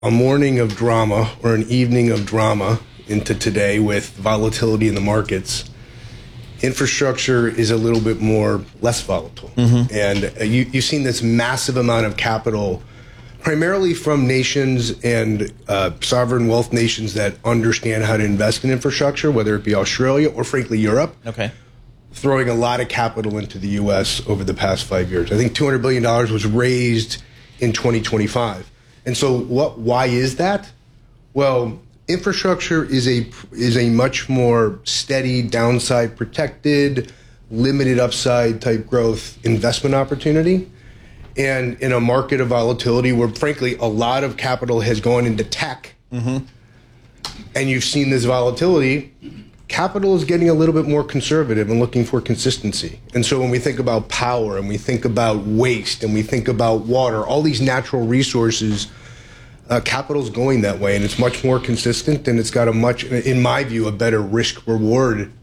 a morning of drama or an evening of drama into today with volatility in the markets, infrastructure is a little bit more less volatile. Mm-hmm. And you've seen this massive amount of capital, primarily from nations and sovereign wealth nations that understand how to invest in infrastructure, whether it be Australia or, frankly, Europe. Okay. Throwing a lot of capital into the U.S. over the past 5 years. I think $200 billion was raised in 2025. And so why is that? Well, infrastructure is a much more steady, downside protected, limited upside type growth investment opportunity. And in a market of volatility where, frankly, a lot of capital has gone into tech, mm-hmm. and you've seen this volatility, capital is getting a little bit more conservative and looking for consistency. And so when we think about power and we think about waste and we think about water, all these natural resources, capital's going that way, and it's much more consistent, and it's got a much, in my view, a better risk-reward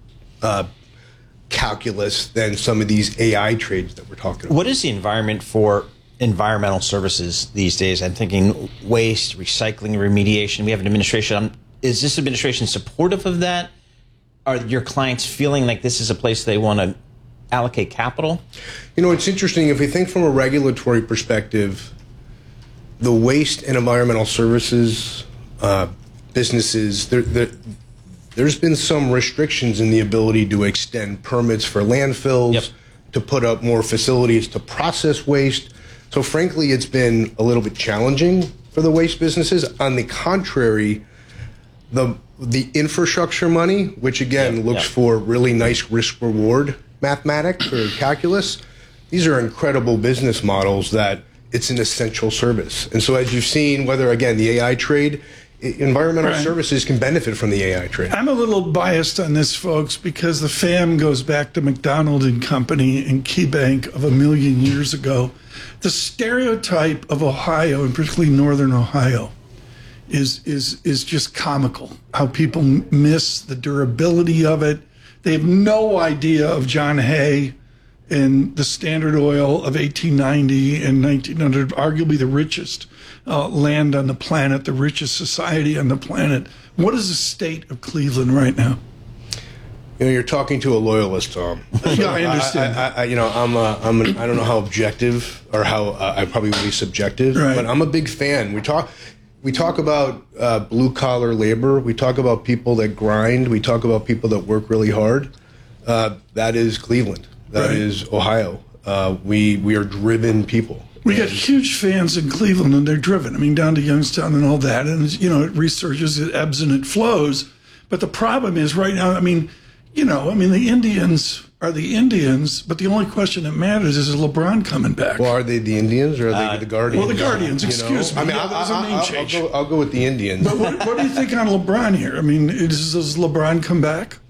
calculus than some of these AI trades that we're talking about. What is the environment for environmental services these days? I'm thinking waste, recycling, remediation. We have an administration. Is this administration supportive of that? Are your clients feeling like this is a place they want to allocate capital? You know, it's interesting. If we think from a regulatory perspective, the waste and environmental services businesses, there's been some restrictions in the ability to extend permits for landfills, yep. to put up more facilities to process waste. So frankly, it's been a little bit challenging for the waste businesses. On the contrary, the infrastructure money, which again yep. looks yep. for really nice risk-reward mathematics or calculus, these are incredible business models that it's an essential service. And so as you've seen, whether, again, the AI trade, environmental right. services can benefit from the AI trade. I'm a little biased on this, folks, because the FAM goes back to McDonald and Company and KeyBank of 1 million years ago. The stereotype of Ohio, and particularly northern Ohio, is just comical. How people miss the durability of it. They have no idea of John Hay and the Standard Oil of 1890 and 1900, arguably the richest land on the planet, the richest society on the planet. What is the state of Cleveland right now? You know, you're talking to a loyalist, Tom. Yeah, I understand. I don't know how objective or how I probably would be subjective, right. but I'm a big fan. We talk about blue collar labor. We talk about people that grind. We talk about people that work really hard. That is Cleveland. That right. is Ohio. We are driven people. We got huge fans in Cleveland, and they're driven. I mean, down to Youngstown and all that. And, you know, it resurges, it ebbs and it flows. But the problem is right now, the Indians are the Indians, but the only question that matters is LeBron coming back? Well, are they the Indians or are they the Guardians? Well, the Guardians, excuse me. I mean, I'll go with the Indians. But what do you think on LeBron here? I mean, does LeBron come back?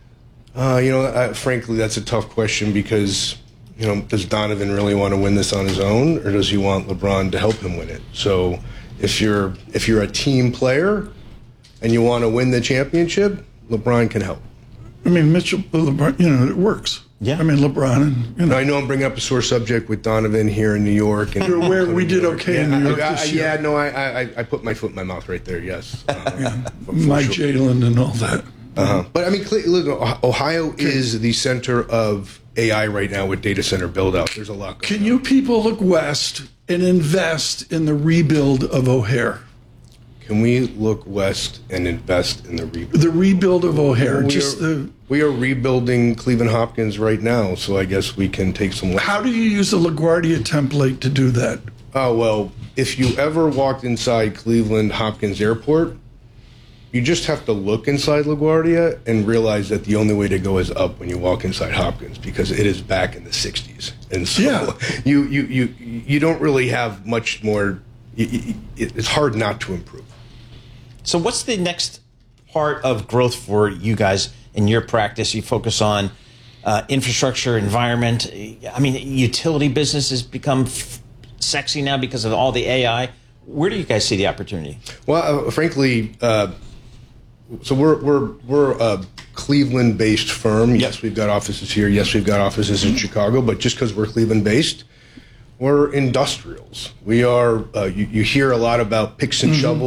Frankly, that's a tough question because, does Donovan really want to win this on his own, or does he want LeBron to help him win it? So if you're a team player and you want to win the championship, LeBron can help. I mean, LeBron, it works. Yeah. I mean, LeBron. And, I know I'm bringing up a sore subject with Donovan here in New York. And you're aware we did okay in New York this year. Yeah, no, I put my foot in my mouth right there, yes. Mike Jalen and all that. But I mean, look, Ohio is the center of AI right now with data center build out. There's a lot going on. Can you people look west and invest in the rebuild of O'Hare? Can we look west and invest in the rebuild? The rebuild of O'Hare. We are rebuilding Cleveland Hopkins right now, so I guess we can take some lessons. How do you use the LaGuardia template to do that? Oh, well, if you ever walked inside Cleveland Hopkins Airport, you just have to look inside LaGuardia and realize that the only way to go is up when you walk inside Hopkins, because it is back in the 60s. And so you don't really have much more. It's hard not to improve. So what's the next part of growth for you guys in your practice? You focus on infrastructure, environment. I mean, utility business has become sexy now because of all the AI. Where do you guys see the opportunity? Well, frankly, so we're a Cleveland-based firm. Yes, we've got offices here. Yes, we've got offices in Chicago. But just because we're Cleveland-based, We're industrials. We are. You hear a lot about picks and shovels.